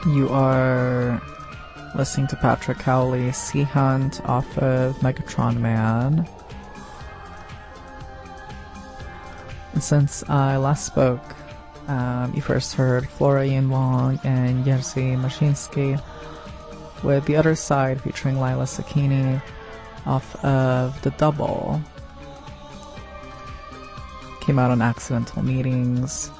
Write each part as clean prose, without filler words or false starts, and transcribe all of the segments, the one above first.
You are listening to Patrick Cowley, Sea Hunt off of Megatron Man. And since I last spoke, you first heard Flora Yin Wong and Jerzy Mashinsky with The Other Side featuring Lila Sakini off of The Double. Came out on Accidental Meetings.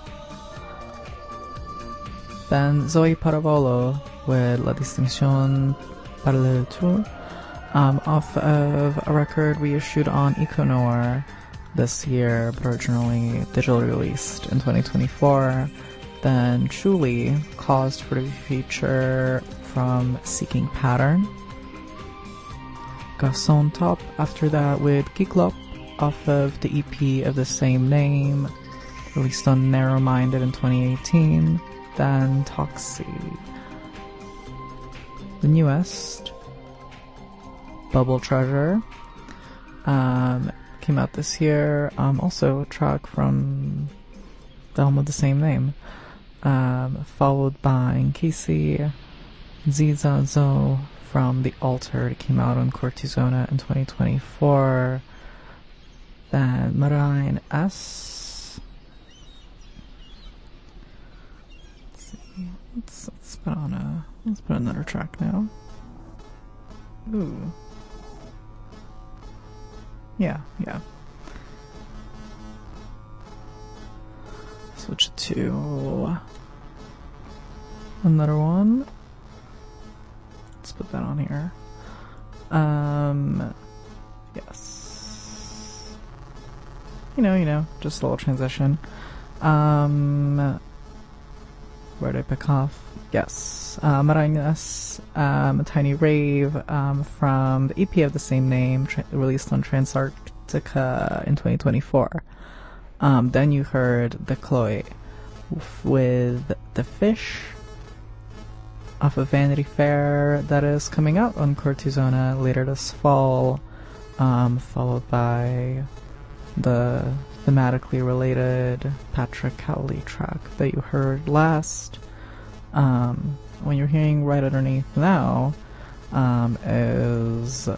Then Zoe Paravolo with La Distinction par le Tour, off of a record reissued on Econor this year, but originally digitally released in 2024. Then Julie, caused for the feature from Seeking Pattern. Garçon Top after that with Giglop off of the EP of the same name, released on Narrow Minded in 2018. Then Toxie. The newest, Bubble Treasure, came out this year. Also a track from the album of the same name. Followed by Nkisi, Ziza Zo from The Altered, came out on Cortisona in 2024. Then Marine S. Let's put another track now. Ooh. Yeah. Switch it to another one. Let's put that on here. Yes. You know, just a little transition. Where did I pick off? Yes. Marines, a Tiny Rave, from the EP of the same name, released on Transarctica in 2024. Then you heard The Chloe with The Fish off of Vanity Fair, that is coming out on Cortisona later this fall, followed by the thematically related Patrick Cowley track that you heard last. When you're hearing right underneath now, is a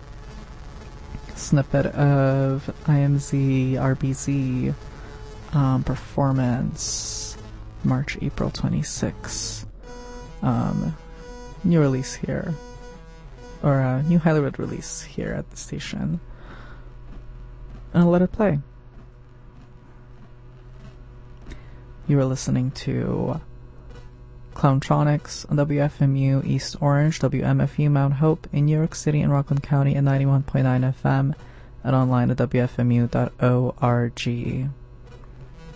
snippet of IMZ RBZ performance March, April 26. New release here, or a new Hollywood release here at the station. And I'll let it play. You are listening to Clowntronics on WFMU East Orange, WMFU Mount Hope in New York City and Rockland County at 91.9 FM and online at WFMU.org.